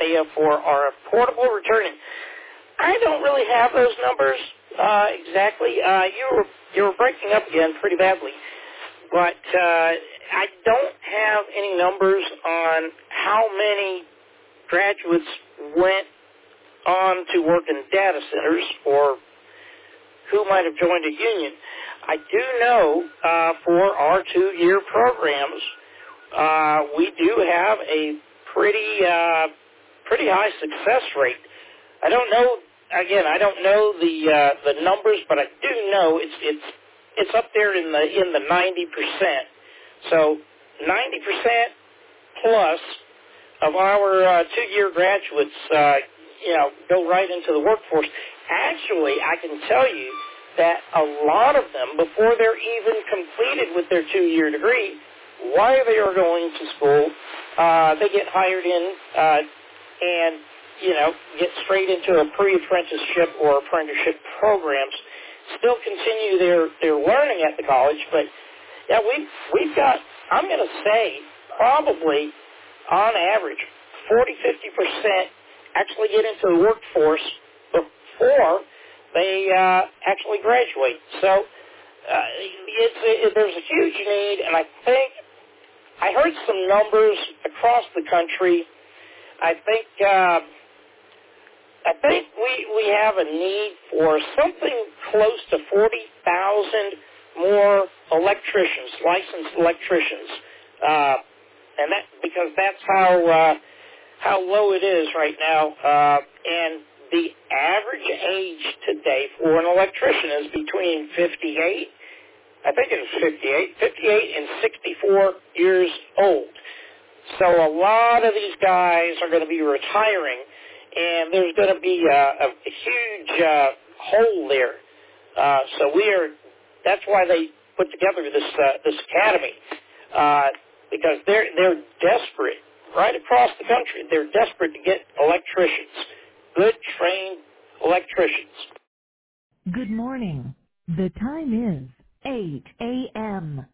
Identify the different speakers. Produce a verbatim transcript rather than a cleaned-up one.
Speaker 1: they have for our portable returning. I don't really have those numbers uh, exactly. Uh, you were you were breaking up again pretty badly, but uh, I don't have any numbers on how many graduates went on to work in data centers or who might have joined a union. I do know uh, for our two-year programs, uh, we do have a pretty uh, pretty high success rate. I don't know. Again, I don't know the uh, the numbers, but I do know it's it's it's up there in the in the ninety percent. So ninety percent plus of our uh, two-year graduates, uh, you know, go right into the workforce. Actually, I can tell you that a lot of them, before they're even completed with their two-year degree, while they are going to school, uh, they get hired in uh, and, you know, get straight into a pre-apprenticeship or apprenticeship programs, still continue their, their learning at the college. But, yeah, we've, we've got, I'm going to say, probably, on average, forty, fifty percent actually get into the workforce before they uh, actually graduate. So uh, it's, it, there's a huge need, and I think I heard some numbers across the country. I think uh, I think we we have a need for something close to forty thousand more electricians, licensed electricians, uh, and that because that's how uh, how low it is right now, uh, and the average age today for an electrician is between fifty-eight, I think it is fifty-eight, fifty-eight and sixty-four years old. So a lot of these guys are going to be retiring, and there's going to be a, a huge uh, hole there. Uh, so we are, that's why they put together this uh, this academy, uh, because they're they're desperate right across the country. They're desperate to get electricians. Good, trained electricians.
Speaker 2: Good morning. The time is eight a.m.